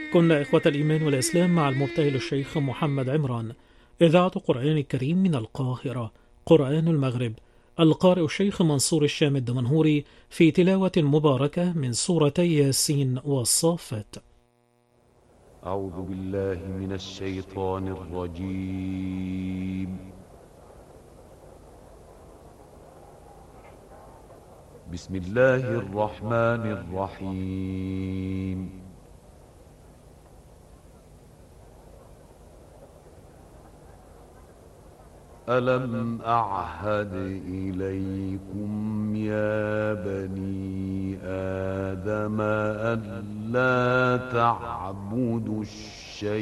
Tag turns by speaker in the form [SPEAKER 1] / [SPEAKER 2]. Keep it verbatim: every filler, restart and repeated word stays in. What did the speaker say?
[SPEAKER 1] كنا إخوة الإيمان والإسلام مع المبتهل الشيخ محمد عمران، إذاعة قرآن الكريم من القاهرة، قرآن المغرب. القارئ الشيخ منصور الشام الدمنهوري في تلاوة مباركة من سورتي ياسين والصافات.
[SPEAKER 2] أعوذ بالله من الشيطان الرجيم. بسم الله الرحمن الرحيم. ألم أعهد إليكم يا بني آدم أن لا تعبدوا الشيطان